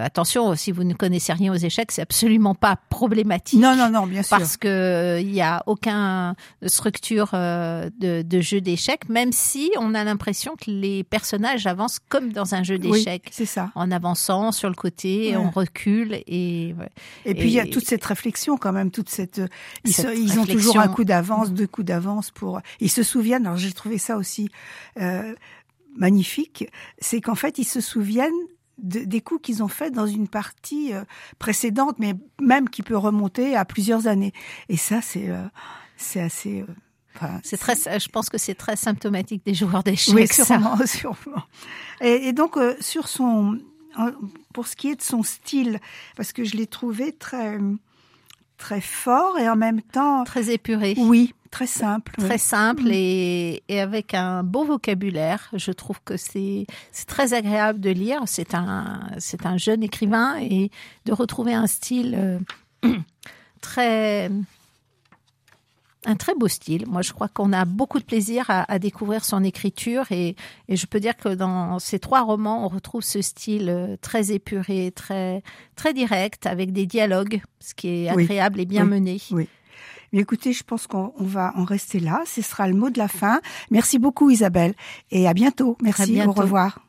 attention, si vous ne connaissez rien aux échecs, c'est absolument pas problématique. Non, bien sûr. Parce que il y a aucun structure de jeu d'échecs, même si on a l'impression que les personnages avancent comme dans un jeu d'échecs. Oui, c'est ça. En avançant sur le côté, on recule et puis il y a toute cette réflexion quand même, toute cette ils ont toujours un coup d'avance, 2 coups d'avance ils se souviennent. Alors j'ai trouvé ça aussi magnifique, c'est qu'en fait ils se souviennent des coups qu'ils ont faits dans une partie précédente, mais même qui peut remonter à plusieurs années. Et ça c'est assez je pense que c'est très symptomatique des joueurs d'échecs. Oui, sûrement. Et donc pour ce qui est de son style, parce que je l'ai trouvé très très fort et en même temps très épuré. Oui, très simple. Très simple et avec un beau vocabulaire. Je trouve que c'est très agréable de lire. C'est un jeune écrivain et de retrouver un style un très beau style. Moi, je crois qu'on a beaucoup de plaisir à découvrir son écriture et je peux dire que dans ces 3 romans, on retrouve ce style très épuré, très très direct, avec des dialogues, ce qui est agréable et bien mené. Oui. Mais écoutez, je pense qu'on va en rester là. Ce sera le mot de la fin. Merci beaucoup, Isabelle, et à bientôt. Merci. Au revoir.